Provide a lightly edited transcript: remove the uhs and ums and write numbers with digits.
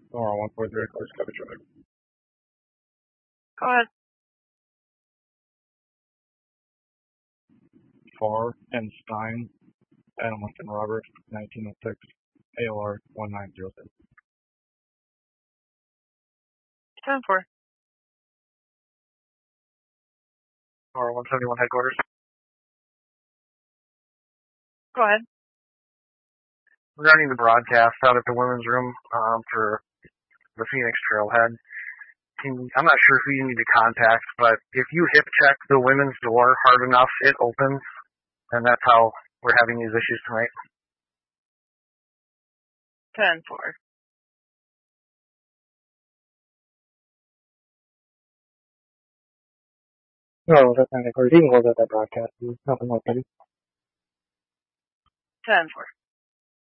143, clear sky traffic. Go ahead. Farr and Stein, Adam Lincoln Robert, 1906, AOR 1906. 10-4. Or 171 headquarters. Go ahead. Regarding the broadcast out at the women's room for the Phoenix Trailhead, I'm not sure who you need to contact, but if you hip check the women's door hard enough, it opens, and that's how we're having these issues tonight. 10-4. No, that's not headquarters. You can close out that broadcast. There's nothing else to do. 10-4.